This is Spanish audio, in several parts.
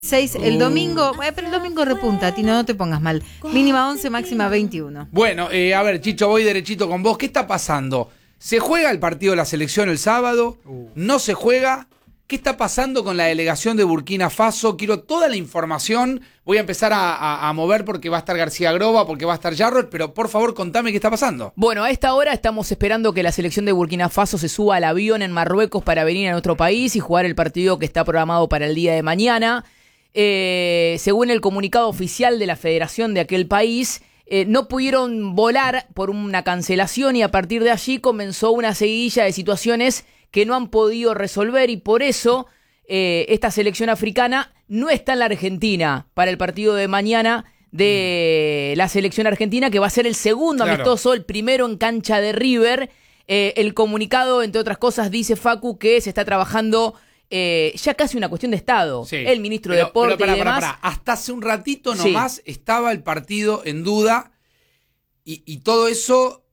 6 el domingo, pero el domingo repunta, Tino, no te pongas mal. Mínima 11, máxima 21. Bueno, a ver, Chicho, voy derechito con vos. ¿Qué está pasando? ¿Se juega el partido de la selección el sábado? ¿No se juega? ¿Qué está pasando con la delegación de Burkina Faso? Quiero toda la información. Voy a empezar a mover porque va a estar García Groba, porque va a estar Jarrod, pero por favor contame qué está pasando. Bueno, a esta hora estamos esperando que la selección de Burkina Faso se suba al avión en Marruecos para venir a nuestro país y jugar el partido que está programado para el día de mañana. Según el comunicado oficial de la federación de aquel país, no pudieron volar por una cancelación y a partir de allí comenzó una seguidilla de situaciones que no han podido resolver y por eso esta selección africana no está en la Argentina para el partido de mañana de la selección argentina, que va a ser el segundo amistoso, el primero en cancha de River. El comunicado, entre otras cosas, dice Facu que se está trabajando ya casi una cuestión de Estado. Sí. El ministro de Deporte y demás. Hasta hace un ratito nomás estaba el partido en duda y todo eso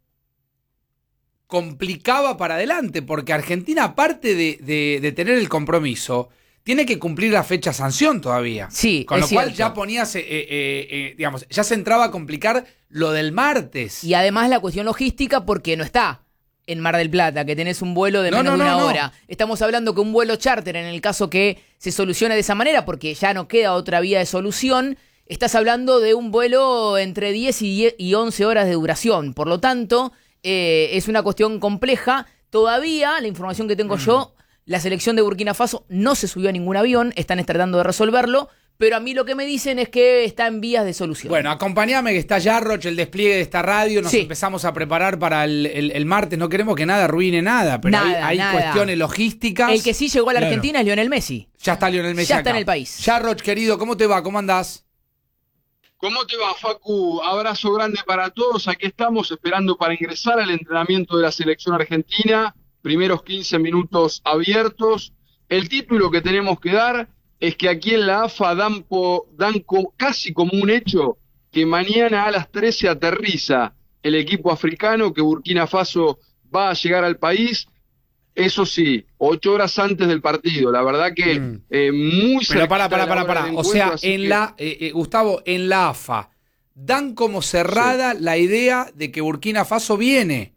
complicaba para adelante, porque Argentina, aparte de tener el compromiso, tiene que cumplir la fecha sanción todavía. Sí, con lo cual cierto. ya ponías, digamos, ya se entraba a complicar lo del martes. Y además la cuestión logística, porque no está en Mar del Plata, que tenés un vuelo de menos de una hora. Estamos hablando que un vuelo charter, en el caso que se solucione de esa manera, porque ya no queda otra vía de solución, estás hablando de un vuelo entre 10 y 11 horas de duración. Por lo tanto, es una cuestión compleja. Todavía, la información que tengo yo, la selección de Burkina Faso no se subió a ningún avión, están tratando de resolverlo, pero a mí lo que me dicen es que está en vías de solución. Bueno, acompáñame que está Jarrod, el despliegue de esta radio, nos empezamos a preparar para el martes, no queremos que nada arruine nada, pero hay cuestiones logísticas. El que sí llegó a la Argentina es Lionel Messi. Ya está Lionel Messi ya acá. Está en el país. Jarrod, querido, ¿cómo te va? ¿Cómo andás? ¿Cómo te va, Facu? Abrazo grande para todos. Aquí estamos esperando para ingresar al entrenamiento de la selección argentina. Primeros 15 minutos abiertos. El título que tenemos que dar es que aquí en la AFA dan casi como un hecho que mañana a las 13 aterriza el equipo africano, que Burkina Faso va a llegar al país. Eso sí, 8 horas antes del partido. La verdad que muy cerca. Pero para. O sea, Gustavo, en la AFA dan como cerrada la idea de que Burkina Faso viene.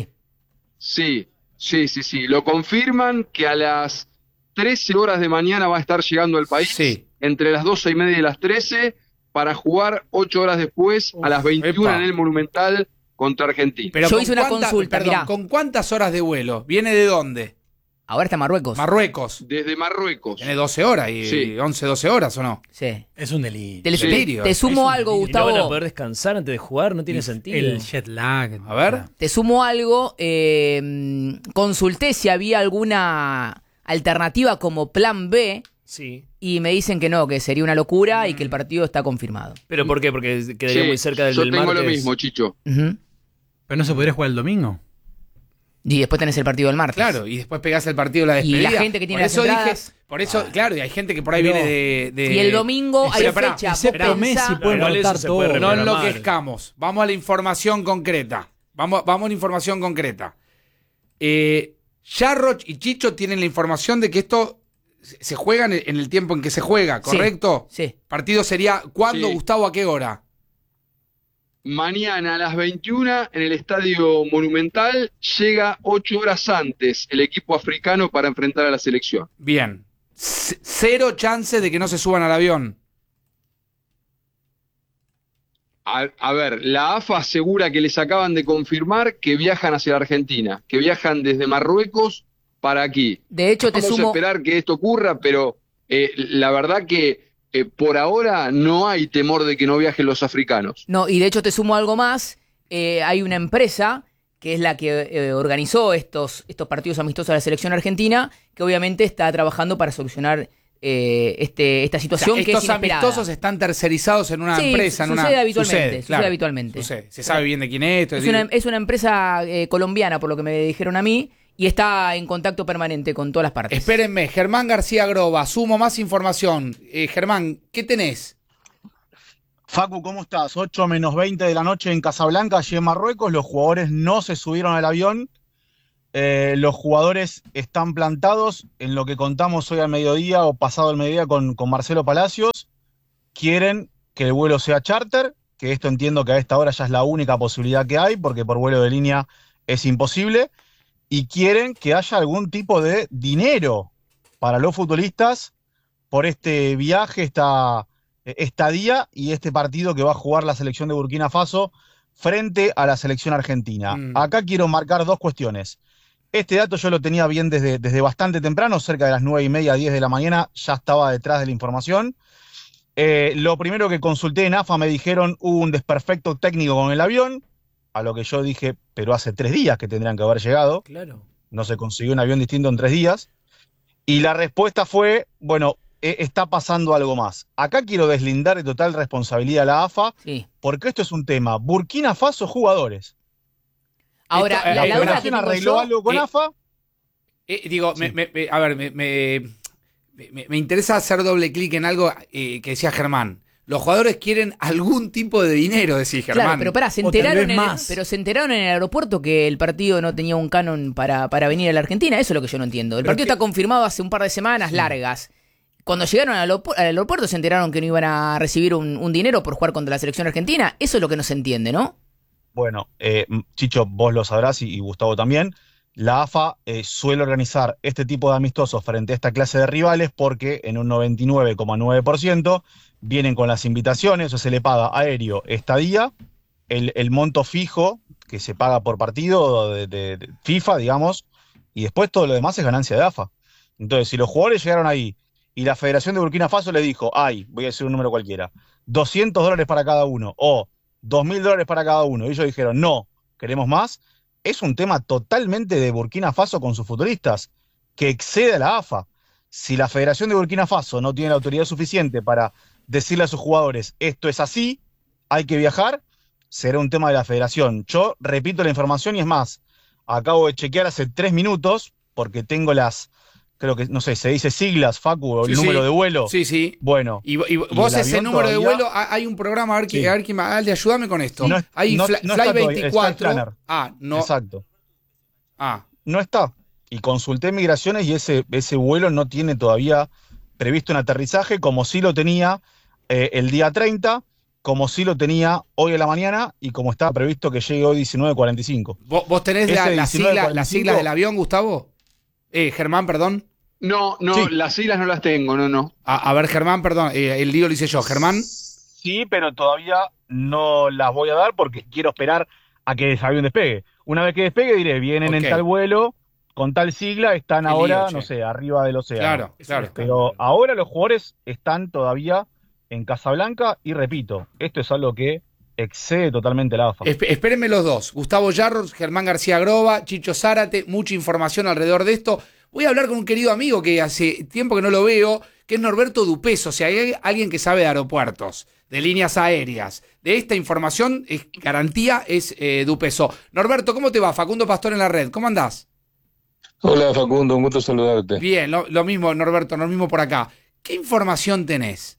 Sí. Lo confirman que a las 13 horas de mañana va a estar llegando al país, entre las 12:30 y las 13, para jugar 8 horas después, a las 21 en el Monumental, contra Argentina. Pero yo hice una consulta, mirá. ¿Con cuántas horas de vuelo? ¿Viene de dónde? Ahora está en Marruecos. Marruecos. Desde Marruecos. Tiene 12 horas y 11, 12 horas, ¿o no? Sí. Es un delirio. Te sumo algo, Gustavo. ¿No van a poder descansar antes de jugar? No tiene sentido. El jet lag. A ver. Te sumo algo. Consulté si había alguna alternativa como plan B. Sí. Y me dicen que no, que sería una locura y que el partido está confirmado. ¿Pero por qué? Porque quedaría muy cerca del martes. Yo tengo lo mismo, Chicho. Pero no se podría jugar el domingo. Y después tenés el partido del martes. Claro, y después pegás el partido de la despedida. Y la gente que tiene las entradas. Por eso, claro, y hay gente que por ahí viene de... Y el domingo hay fecha. Messi puede rotar todo. No enloquezcamos. Vamos a la información concreta. Vamos a la información concreta. Jarrod y Chicho tienen la información de que esto se juega en el tiempo en que se juega, ¿correcto? Sí. Partido sería, ¿cuándo, Gustavo, a qué hora? Mañana a las 21 en el Estadio Monumental, llega 8 horas antes el equipo africano para enfrentar a la selección. Bien. Cero chance de que no se suban al avión. A ver, la AFA asegura que les acaban de confirmar que viajan hacia la Argentina, que viajan desde Marruecos para aquí. De hecho, Vamos a esperar que esto ocurra, pero la verdad que por ahora no hay temor de que no viajen los africanos. No, y de hecho te sumo algo más. Hay una empresa que es la que organizó estos partidos amistosos de la selección argentina, que obviamente está trabajando para solucionar esta situación, o sea, que es inesperada. Estos amistosos están tercerizados en una empresa. Sucede habitualmente. Se sabe bien de quién es. Es una empresa colombiana, por lo que me dijeron a mí, y está en contacto permanente con todas las partes. Espérenme, Germán García Groba, sumo más información. Germán, ¿qué tenés? Facu, ¿cómo estás? 8 menos 20 de la noche en Casablanca, allí en Marruecos. Los jugadores no se subieron al avión los jugadores están plantados en lo que contamos hoy al mediodía o pasado el mediodía con Marcelo Palacios. Quieren que el vuelo sea charter, que esto entiendo que a esta hora ya es la única posibilidad que hay, porque por vuelo de línea es imposible, y quieren que haya algún tipo de dinero para los futbolistas por este viaje, esta estadía y este partido que va a jugar la selección de Burkina Faso frente a la selección argentina. Acá quiero marcar dos cuestiones. Este dato yo lo tenía bien desde bastante temprano, cerca de las 9:30, 10 de la mañana, ya estaba detrás de la información. Lo primero que consulté en AFA me dijeron hubo un desperfecto técnico con el avión, a lo que yo dije, pero hace 3 días que tendrían que haber llegado. Claro. No se consiguió un avión distinto en 3 días. Y la respuesta fue, bueno, está pasando algo más. Acá quiero deslindar de total responsabilidad a la AFA, Sí. porque esto es un tema. Burkina Faso, jugadores. Ahora, Esto, la duda que Federación tengo arregló yo, algo con AFA. Digo, Sí. a ver, me interesa hacer doble clic en algo que decía Germán. Los jugadores quieren algún tipo de dinero, decís Germán. claro, pero pará, se O tal enteraron, vez más. pero se enteraron en el aeropuerto que el partido no tenía un canon para venir a la Argentina. Eso es lo que yo no entiendo. El Pero partido que- está confirmado hace un par de semanas largas. Cuando llegaron al aeropuerto se enteraron que no iban a recibir un dinero por jugar contra la selección argentina. Eso es lo que no se entiende, ¿no? Bueno, Chicho, vos lo sabrás y Gustavo también. La AFA suele organizar este tipo de amistosos frente a esta clase de rivales porque en un 99,9% vienen con las invitaciones, o se le paga aéreo, estadía, el monto fijo que se paga por partido de FIFA, digamos, y después todo lo demás es ganancia de AFA. Entonces, si los jugadores llegaron ahí y la Federación de Burkina Faso le dijo, voy a decir un número cualquiera, $200 para cada uno o $2.000 para cada uno, y ellos dijeron, no, queremos más, es un tema totalmente de Burkina Faso con sus futbolistas, que excede a la AFA. Si la Federación de Burkina Faso no tiene la autoridad suficiente para decirle a sus jugadores, esto es así, hay que viajar, será un tema de la Federación. Yo repito la información y es más, acabo de chequear hace 3 minutos, porque tengo creo que, no sé, se dice siglas, Facu, o el número de vuelo. Sí, sí. Bueno. Y vos el ese avión número de todavía- vuelo, hay un programa, a ver, Sí. Alde, ayúdame con esto. No, hay no Fly está todavía, Veinticuatro. Skyscanner. No. Exacto. Ah, No está. Y consulté migraciones y ese vuelo no tiene todavía previsto un aterrizaje, como sí lo tenía el día 30, como sí lo tenía hoy a la mañana y como estaba previsto que llegue hoy 19:45. ¿Vos tenés Ese las 19:45? siglas del avión, Gustavo? Germán, perdón. No, Sí. las siglas no las tengo, no. A ver, Germán, perdón, el lío lo hice yo. Germán. Sí, pero todavía no las voy a dar porque quiero esperar a que ese avión despegue. Una vez que despegue diré, vienen Ok. en tal vuelo, con tal sigla, están Qué ahora, lío, che. no sé, arriba del océano. Claro, claro. Pero ahora los jugadores están todavía en Casablanca y repito, esto es algo que excede totalmente la AFA. Espérenme los dos. Gustavo Yarros, Germán García Groba, Chicho Zárate, mucha información alrededor de esto. Voy a hablar con un querido amigo que hace tiempo que no lo veo, que es Norberto Dupeso. O sea, hay alguien que sabe de aeropuertos, de líneas aéreas. De esta información, garantía, es Dupeso. Norberto, ¿cómo te va? Facundo Pastor en la red. ¿Cómo andás? Hola Facundo, un gusto saludarte. Bien, lo mismo, Norberto, lo mismo por acá. ¿Qué información tenés?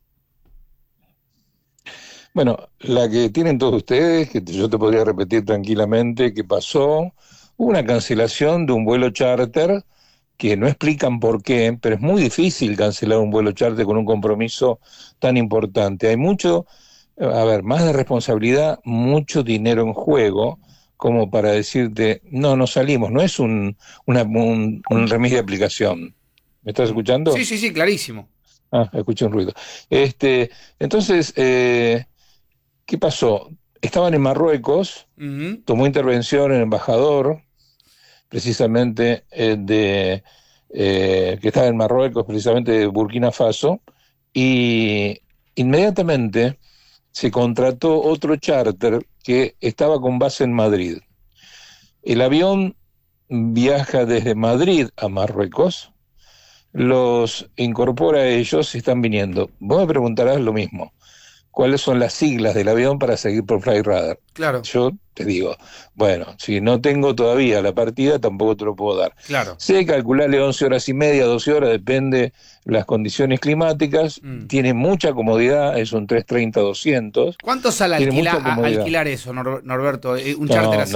Bueno, la que tienen todos ustedes, que yo te podría repetir tranquilamente, que pasó una cancelación de un vuelo charter, que no explican por qué, pero es muy difícil cancelar un vuelo charter con un compromiso tan importante. Hay mucho, más de responsabilidad, mucho dinero en juego, como para decirte, no salimos, no es un remis de aplicación. ¿Me estás escuchando? Sí, clarísimo. Escuché un ruido. Entonces, ¿qué pasó? Estaban en Marruecos, tomó intervención el embajador, precisamente que estaba en Marruecos, precisamente de Burkina Faso, y inmediatamente se contrató otro charter que estaba con base en Madrid. El avión viaja desde Madrid a Marruecos, los incorpora a ellos y están viniendo. Vos me preguntarás lo mismo. cuáles son las siglas del avión para seguir por Flightradar. Claro. Yo te digo, bueno, si no tengo todavía la partida, tampoco te lo puedo dar. Claro. Sé calcularle 11 horas y media, 12 horas, depende las condiciones climáticas. Tiene mucha comodidad, es un 330-200. ¿Cuánto sale alquilar eso, Norberto? Un charter así.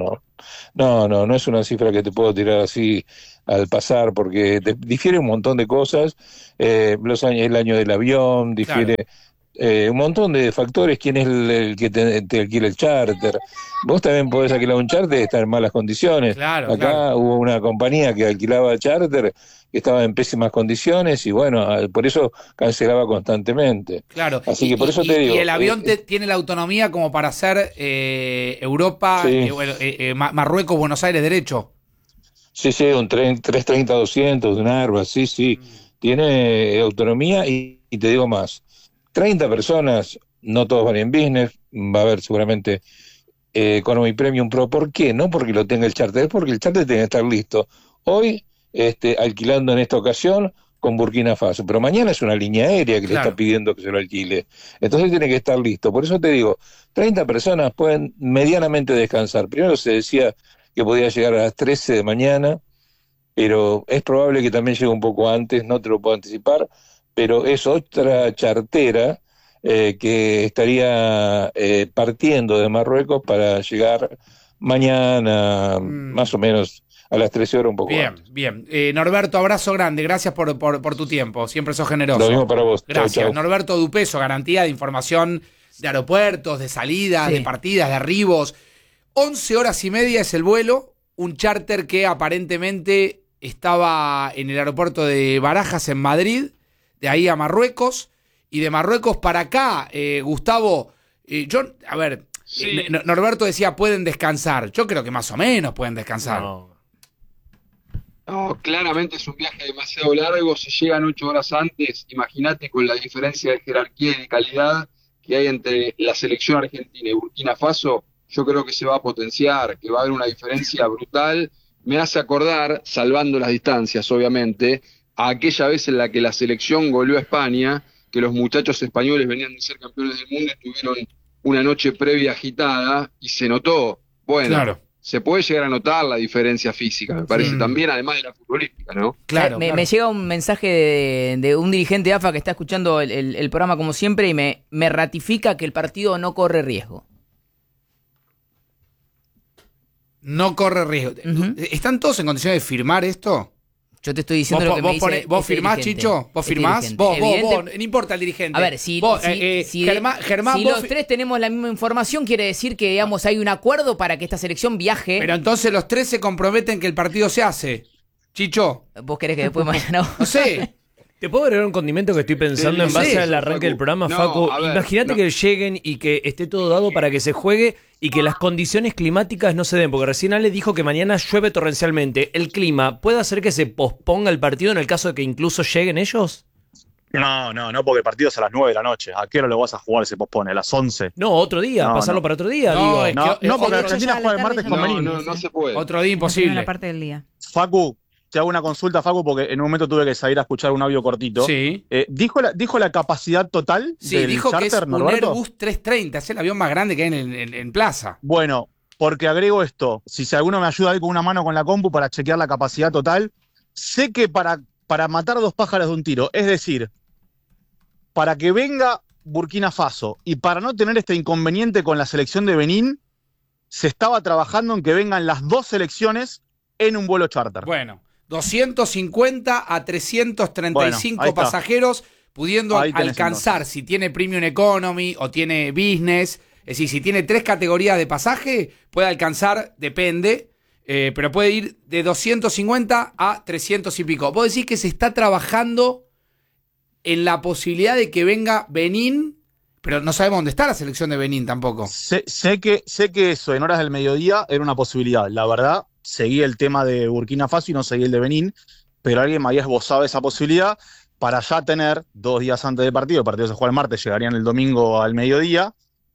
No es una cifra que te puedo tirar así al pasar, porque difiere un montón de cosas. El año del avión, difiere... Claro. Un montón de factores. ¿Quién es el que te alquila el charter? Vos también podés alquilar un charter y estar en malas condiciones. Claro, Acá hubo una compañía que alquilaba charter que estaba en pésimas condiciones y bueno, por eso cancelaba constantemente. Claro. Así que por eso te digo. Y el avión tiene la autonomía como para hacer Europa, sí. Marruecos, Buenos Aires derecho. Sí, un 330-200 de un Airbus, sí. Tiene autonomía y te digo más. 30 personas, no todos van en business, va a haber seguramente Economy Premium Pro. ¿Por qué? No porque lo tenga el charter, es porque el charter tiene que estar listo. Hoy, alquilando en esta ocasión con Burkina Faso, pero mañana es una línea aérea que le está pidiendo que se lo alquile. Entonces tiene que estar listo. Por eso te digo, 30 personas pueden medianamente descansar. Primero se decía que podía llegar a las 13 de mañana, pero es probable que también llegue un poco antes, no te lo puedo anticipar, pero es otra chartera que estaría partiendo de Marruecos para llegar mañana, más o menos a las 13 horas, un poco antes. Bien. Norberto, abrazo grande, gracias por tu tiempo, siempre sos generoso. Lo mismo para vos. Gracias. Chau. Norberto Dupeso, garantía de información de aeropuertos, de salidas, de partidas, de arribos. 11 horas y media es el vuelo, un charter que aparentemente estaba en el aeropuerto de Barajas, en Madrid, de ahí a Marruecos, y de Marruecos para acá, Gustavo, Norberto decía pueden descansar, yo creo que más o menos pueden descansar. No, claramente es un viaje demasiado largo, si llegan 8 horas antes, imagínate con la diferencia de jerarquía y de calidad que hay entre la selección argentina y Burkina Faso, yo creo que se va a potenciar, que va a haber una diferencia brutal. Me hace acordar, salvando las distancias obviamente, a aquella vez en la que la selección goleó a España, que los muchachos españoles venían de ser campeones del mundo, tuvieron una noche previa agitada y se notó, se puede llegar a notar la diferencia física, me parece, también, además de la futbolística, ¿no? Claro. Me llega un mensaje de un dirigente de AFA que está escuchando el programa como siempre y me ratifica que el partido no corre riesgo. No corre riesgo. ¿Están todos en condiciones de firmar esto? Yo te estoy diciendo lo que me dice. ¿Vos firmás, Chicho? ¿Vos firmás? Vos, no importa el dirigente. A ver, si Germán, los tres tenemos la misma información, quiere decir que, digamos, hay un acuerdo para que esta selección viaje. Pero entonces los tres se comprometen que el partido se hace. Chicho. ¿Vos querés que después mañana? No sé. ¿Te puedo agregar un condimento que estoy pensando en base al arranque del programa, Facu? Imagínate que lleguen y que esté todo dado para que se juegue y que las condiciones climáticas no se den, porque recién Ale dijo que mañana llueve torrencialmente. ¿El clima puede hacer que se posponga el partido en el caso de que incluso lleguen ellos? No, porque el partido es a las 9 de la noche. ¿A qué hora lo vas a jugar? Se pospone, a las 11. No, otro día, pasarlo para otro día. No, porque Argentina juega el martes con Benín. No se puede. Otro día imposible. La parte del día. Facu, te hago una consulta, Facu, porque en un momento tuve que salir a escuchar un audio cortito. Sí. ¿Dijo la capacidad total del dijo charter, que es un Norberto? Airbus 330, es el avión más grande que hay en plaza. Bueno, porque agrego esto, si alguno me ayuda ahí con una mano con la compu para chequear la capacidad total, sé que para matar dos pájaros de un tiro, es decir, para que venga Burkina Faso y para no tener este inconveniente con la selección de Benín, se estaba trabajando en que vengan las dos selecciones en un vuelo charter. Bueno, 250 a 335 pasajeros, pudiendo alcanzar, si tiene Premium Economy o tiene Business, es decir, si tiene 3 categorías de pasaje, puede alcanzar, depende, pero puede ir de 250 a 300 y pico. Vos decís que se está trabajando en la posibilidad de que venga Benín, pero no sabemos dónde está la selección de Benín tampoco. Sé que eso en horas del mediodía era una posibilidad. La verdad, seguí el tema de Burkina Faso y no seguí el de Benín, pero alguien me había esbozado esa posibilidad para ya tener 2 días antes del partido. El partido se juega el martes, llegarían el domingo al mediodía,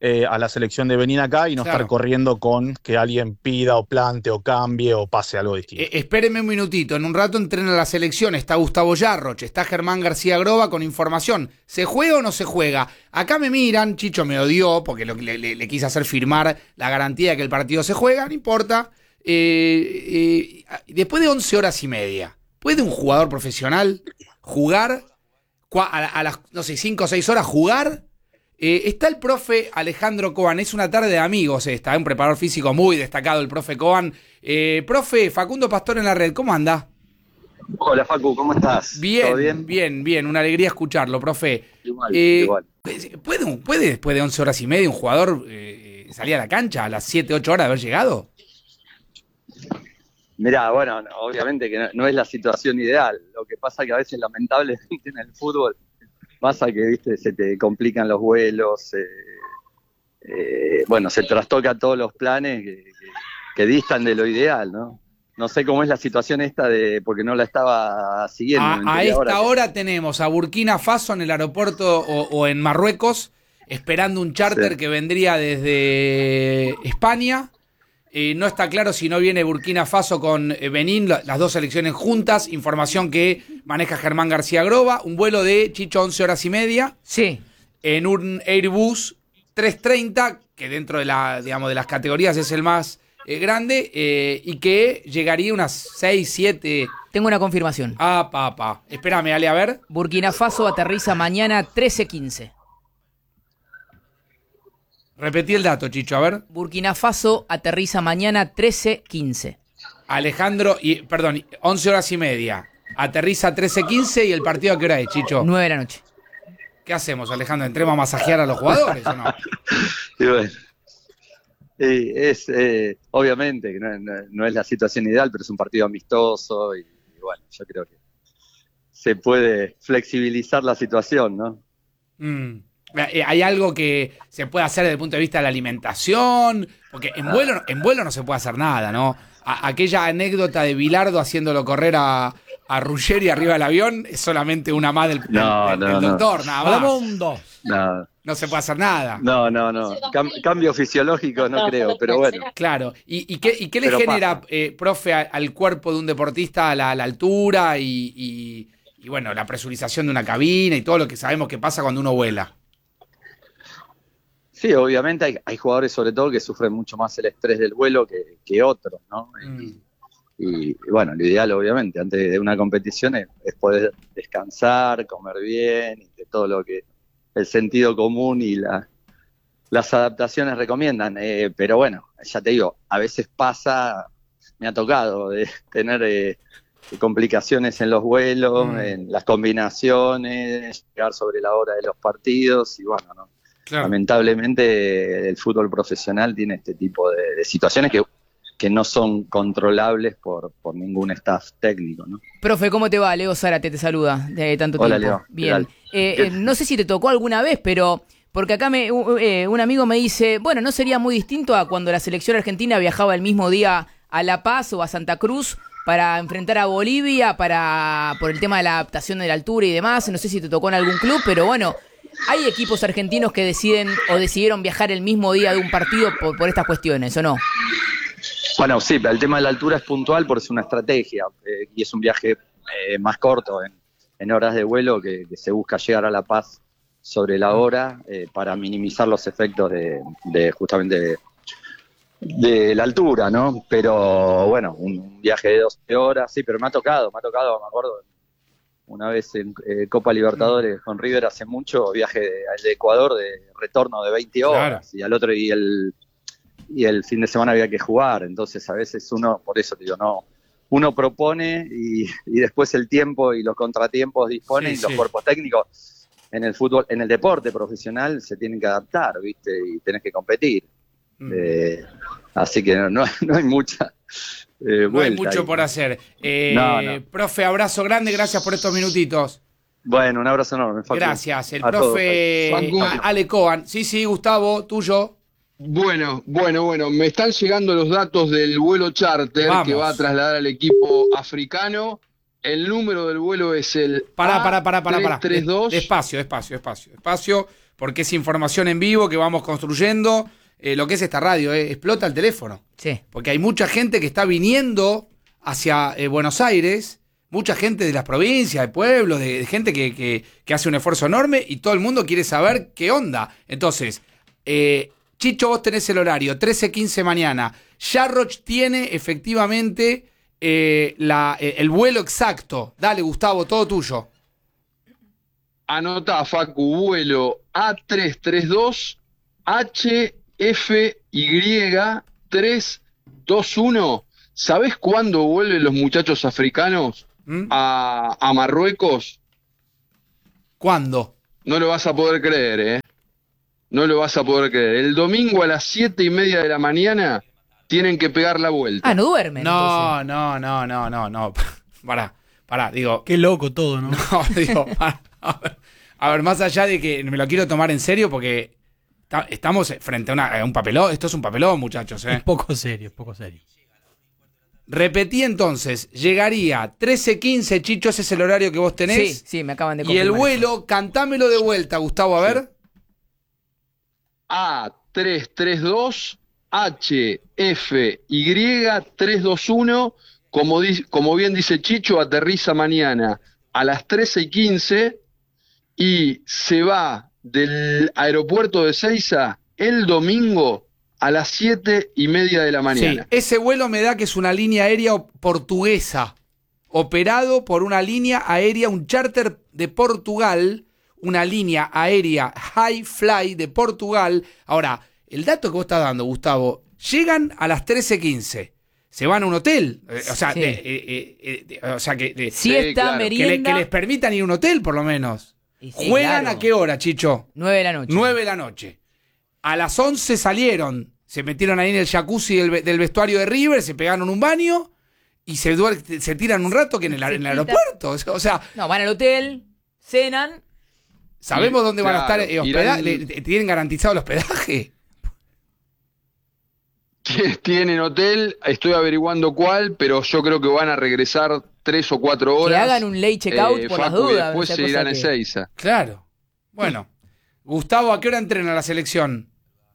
a la selección de venir acá y no estar corriendo con que alguien pida o plante o cambie o pase algo distinto. Espéreme un minutito, en un rato entrena la selección, está Gustavo Yarroch, está Germán García Groba con información. ¿Se juega o no se juega? Acá me miran, Chicho me odió porque le quise hacer firmar la garantía de que el partido se juega, no importa. Después de 11 horas y media, ¿puede un jugador profesional jugar a las, no sé, 5 o 6 horas jugar? Está el profe Alejandro Coan, es una tarde de amigos esta, un preparador físico muy destacado el profe Coan. Profe, Facundo Pastor en la red, ¿cómo anda? Hola Facu, ¿cómo estás? Bien, ¿todo bien? Bien, una alegría escucharlo, profe. Igual. ¿Puede después de 11 horas y media un jugador salir a la cancha a las 7, 8 horas de haber llegado? Mirá, bueno, obviamente que no es la situación ideal. Lo que pasa que a veces lamentablemente en el fútbol pasa que, viste, se te complican los vuelos, se trastoca todos los planes que distan de lo ideal, ¿no? No sé cómo es la situación esta porque no la estaba siguiendo. A esta hora tenemos a Burkina Faso en el aeropuerto o en Marruecos, esperando un charter que vendría desde España. No está claro si no viene Burkina Faso con Benín, las dos selecciones juntas. Información que maneja Germán García Groba. Un vuelo de Chicho 11 horas y media. Sí. En un Airbus 330, que dentro de de las categorías es el más grande, y que llegaría unas 6, 7. Tengo una confirmación. Espérame, Ale, a ver. Burkina Faso aterriza mañana 13:15. Repetí el dato, Chicho, a ver. Burkina Faso aterriza mañana 13:15. Alejandro, 11 horas y media. Aterriza 13:15 y el partido ¿a qué hora es, Chicho? 9 de la noche. ¿Qué hacemos, Alejandro? ¿Entremos a masajear a los jugadores o no? Y bueno, obviamente que no es la situación ideal, pero es un partido amistoso y bueno, yo creo que se puede flexibilizar la situación, ¿no? ¿Hay algo que se puede hacer desde el punto de vista de la alimentación? Porque en vuelo no se puede hacer nada, ¿no? Aquella anécdota de Bilardo haciéndolo correr a Ruggeri arriba del avión es solamente una más del doctor, nada más. No se puede hacer nada. No. Cambio fisiológico no creo, pero bueno. Claro. ¿Y qué le genera, profe, al cuerpo de un deportista la altura y bueno, la presurización de una cabina y todo lo que sabemos que pasa cuando uno vuela? Sí, obviamente hay jugadores sobre todo que sufren mucho más el estrés del vuelo que otros, ¿no? Y bueno, lo ideal obviamente antes de una competición es poder descansar, comer bien, y de todo lo que el sentido común y las adaptaciones recomiendan. Pero bueno, ya te digo, a veces me ha tocado de tener complicaciones en los vuelos, en las combinaciones, llegar sobre la hora de los partidos y bueno, ¿no? Claro. Lamentablemente el fútbol profesional tiene este tipo de situaciones que no son controlables por ningún staff técnico, ¿no? Profe, ¿cómo te va? Leo Zárate te saluda de tanto tiempo. Hola, Leo. Bien. No sé si te tocó alguna vez, pero porque acá un amigo me dice, bueno, ¿no sería muy distinto a cuando la selección argentina viajaba el mismo día a La Paz o a Santa Cruz para enfrentar a Bolivia por el tema de la adaptación de la altura y demás? No sé si te tocó en algún club, pero bueno, hay equipos argentinos que decidieron viajar el mismo día de un partido por estas cuestiones, ¿o no? Bueno, sí, el tema de la altura es puntual porque es una estrategia y es un viaje más corto en horas de vuelo que se busca llegar a La Paz sobre la hora para minimizar los efectos de justamente de la altura, ¿no? Pero bueno, un viaje de 12 horas, sí, pero me ha tocado, me acuerdo, una vez en Copa Libertadores con River hace mucho, viaje de Ecuador de retorno de 20 horas, claro. Y al otro y el fin de semana había que jugar, entonces a veces uno, por eso te digo, no, uno propone y después el tiempo y los contratiempos disponen, y los cuerpos técnicos en el fútbol, en el deporte profesional se tienen que adaptar, ¿viste? Y tenés que competir. Así que no hay mucha no hay mucho ahí por hacer. No. Profe, abrazo grande, gracias por estos minutitos. Bueno, un abrazo enorme, Facu. Gracias, el profe Ale Coan. Sí, Gustavo, tuyo. Bueno, me están llegando los datos del vuelo charter que va a trasladar al equipo africano. El número del vuelo es el Pará. A332. Despacio, porque es información en vivo que vamos construyendo. Lo que es esta radio, explota el teléfono. Sí. Porque hay mucha gente que está viniendo hacia Buenos Aires, mucha gente de las provincias, de pueblos, de gente que hace un esfuerzo enorme y todo el mundo quiere saber qué onda. Entonces, Chicho, vos tenés el horario, 13:15 mañana. Jarroch tiene efectivamente el vuelo exacto. Dale, Gustavo, todo tuyo. Anota, Facu, vuelo A332 HFY 321. ¿Sabés cuándo vuelven los muchachos africanos a Marruecos? ¿Cuándo? No lo vas a poder creer, No lo vas a poder creer. El domingo a las 7:30 de la mañana tienen que pegar la vuelta. Ah, no duermen. No. Pará, digo. Qué loco todo, ¿no? No, digo, a ver, más allá de que me lo quiero tomar en serio porque estamos frente a un papelón. Esto es un papelón, muchachos, Es poco serio. Repetí entonces, llegaría 13:15, Chicho, ese es el horario que vos tenés. Sí, me acaban de Y confirmar. el vuelo, cantámelo de vuelta, Gustavo, a ver. A332 HFY 321, como bien dice Chicho, aterriza mañana a las 13:15 y se va del aeropuerto de Ezeiza el domingo a las 7:30 de la mañana. Sí, ese vuelo me da que es una línea aérea portuguesa, operado por una línea aérea, un charter de Portugal, una línea aérea High Fly de Portugal. Ahora, el dato que vos estás dando, Gustavo, llegan a las 13:15, se van a un hotel, Siesta, merienda. Que les permitan ir a un hotel por lo menos. Sí, ¿Juegan claro. a qué hora, Chicho? 9 de la noche. 9 de la noche. A las 11 salieron, se metieron ahí en el jacuzzi del vestuario de River, se pegaron un baño y se tiran un rato que en el aeropuerto. O sea, No, van al hotel, cenan. ¿sabemos dónde van a estar hospedados? irán- ¿Tienen garantizado el hospedaje? Tienen hotel, estoy averiguando cuál, pero yo creo que van a regresar 3 o 4 horas. Que hagan un late checkout por las Facu, y dudas. después esa se cosa irán a que- Ezeiza. Claro. Bueno. Gustavo, ¿a qué hora entrena la selección?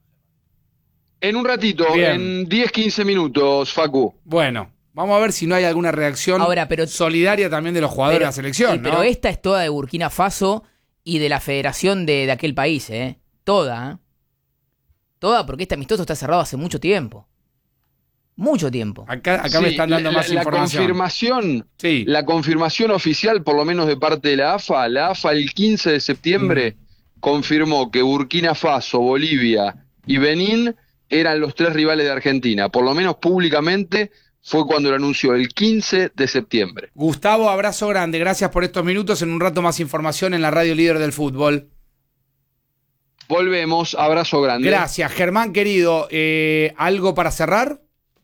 En un ratito, Bien. en 10-15 minutos, Facu. Bueno, vamos a ver si no hay alguna reacción Ahora, pero- solidaria también de los jugadores de la selección, Sí, ¿no? pero esta es toda de Burkina Faso y de la federación de aquel país, ¿eh? Toda, ¿eh? Toda, porque este amistoso está cerrado hace mucho tiempo. Mucho tiempo. Acá me Sí, están dando más información. Sí. La confirmación oficial, por lo menos de parte de la AFA el 15 de septiembre confirmó que Burkina Faso, Bolivia y Benín eran los 3 rivales de Argentina. Por lo menos públicamente fue cuando lo anunció, el 15 de septiembre. Gustavo, abrazo grande. Gracias por estos minutos. En un rato más información en la radio líder del fútbol. Volvemos, abrazo grande. Gracias. Germán, querido, ¿algo para cerrar?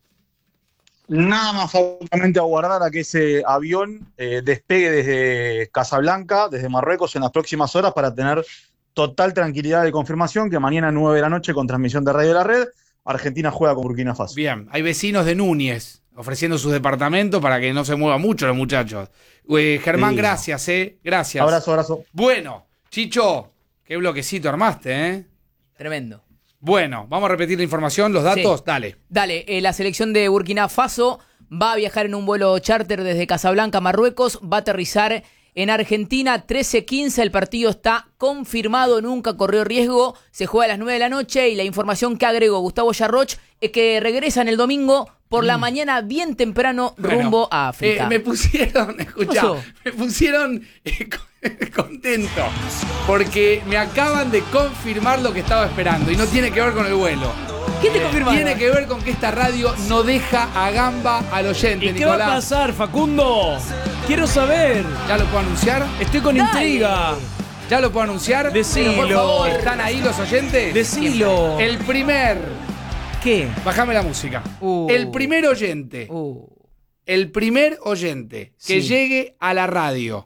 Nada más solamente aguardar a que ese avión despegue desde Casablanca, desde Marruecos, en las próximas horas para tener total tranquilidad de confirmación que mañana 9 de la noche con transmisión de Radio de la Red, Argentina juega con Burkina Faso. Bien, hay vecinos de Núñez ofreciendo sus departamentos para que no se muevan mucho los muchachos. Germán, Sí. gracias, Gracias. Abrazo. Bueno, Chicho, qué bloquecito armaste, Tremendo. Bueno, vamos a repetir la información, los datos, Sí. dale. Dale, la selección de Burkina Faso va a viajar en un vuelo charter desde Casablanca, Marruecos, va a aterrizar en Argentina 13:15, el partido está confirmado, nunca corrió riesgo, se juega a las 9 de la noche y la información que agregó Gustavo Jarroch es que regresan el domingo por la mañana bien temprano rumbo a África. Me pusieron, escuchá, pasó? me pusieron contento porque me acaban de confirmar lo que estaba esperando y no tiene que ver con el vuelo. ¿Qué te confirmaron? Tiene que ver con que esta radio no deja a gamba al oyente, ¿Y qué va a Nicolás. pasar, Facundo? Quiero saber. ¿Ya lo puedo anunciar? Estoy con Dale. intriga. ¿Ya lo puedo anunciar? Decilo. Pero, por favor, ¿están ahí los oyentes? Decilo. El primer... ¿Qué? Bájame la música. El primer oyente. El primer oyente que Sí. llegue a la radio.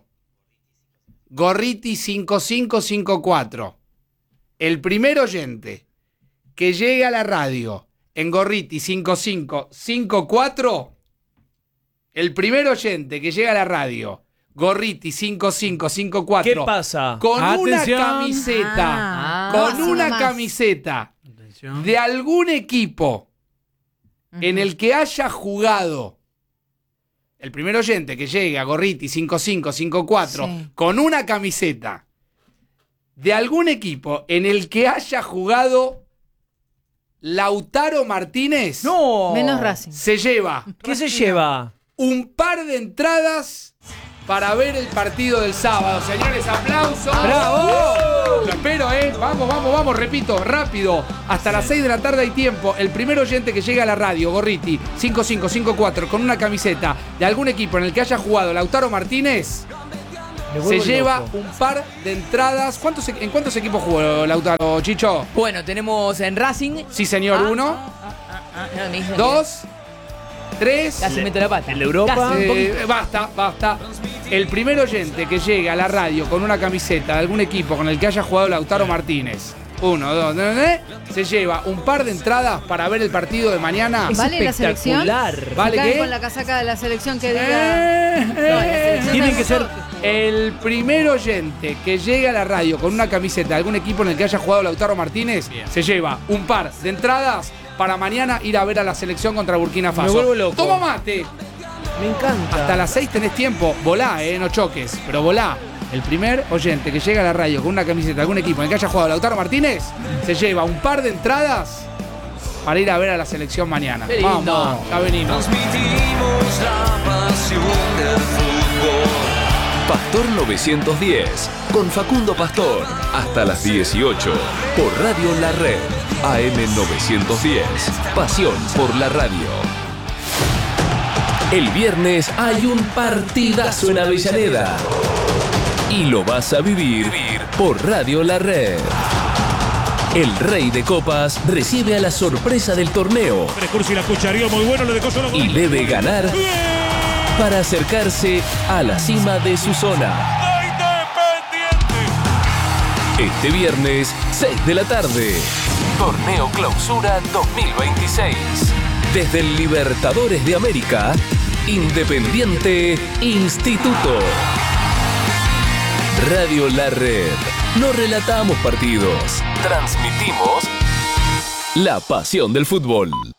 Gorriti 5554. El primer oyente que llegue a la radio en Gorriti 5554. el primer oyente que llega a la radio, Gorriti 5554. ¿Qué pasa? Con Atención. una camiseta. Con una más. camiseta Atención. de algún equipo en el que haya jugado. El primer oyente que llegue a Gorriti 5554 Sí. con una camiseta de algún equipo en el que haya jugado Lautaro Martínez. ¡No! Menos Racing. Se lleva ¿Qué se lleva? un par de entradas para ver el partido del sábado. Señores, aplausos. ¡Bravo! Lo espero, Vamos, repito, rápido. Hasta las 6 de la tarde hay tiempo. El primer oyente que llega a la radio, Gorriti 5554, con una camiseta de algún equipo en el que haya jugado Lautaro Martínez, Me se vuelvo lleva loco. un par de entradas. ¿En cuántos equipos jugó Lautaro, Chicho? Bueno, tenemos en Racing. Sí, señor, 1, No, me dicen 2, 3. Casi meto la pata. el de Europa. Casi, un poquito. Basta. El primer oyente que llegue a la radio con una camiseta de algún equipo con el que haya jugado Lautaro Martínez, 1, 2, 3, se lleva un par de entradas para ver el partido de mañana. Es ¿Vale la selección? espectacular. ¿Vale Cae qué? con la casaca de la selección que diga. No, la selección Tienen de que ser- nosotros. El primer oyente que llegue a la radio con una camiseta de algún equipo en el que haya jugado Lautaro Martínez, se lleva un par de entradas para mañana ir a ver a la selección contra Burkina Faso. Me vuelvo loco. Toma mate. Me encanta. Hasta las 6 tenés tiempo. Volá, no choques, pero volá. El primer oyente que llega a la radio con una camiseta de algún equipo en el que haya jugado Lautaro Martínez se lleva un par de entradas para ir a ver a la selección mañana. Qué lindo. Vamos, ya venimos. Transmitimos la pasión del fútbol. Pastor 910, con Facundo Pastor, hasta las 18, por Radio La Red, AM 910, pasión por la radio. El viernes hay un partidazo en Avellaneda, y lo vas a vivir por Radio La Red. El Rey de Copas recibe a la sorpresa del torneo y debe ganar para acercarse a la cima de su zona. Este viernes, 6 de la tarde. Torneo Clausura 2026. Desde el Libertadores de América, Independiente Instituto. Radio La Red. No relatamos partidos. Transmitimos la pasión del fútbol.